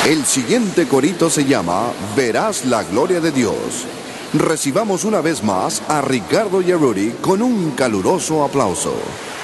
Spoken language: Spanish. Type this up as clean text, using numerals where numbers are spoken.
El siguiente corito se llama Verás la gloria de Dios. Recibamos una vez más a Ricardo y a Rudy con un caluroso aplauso.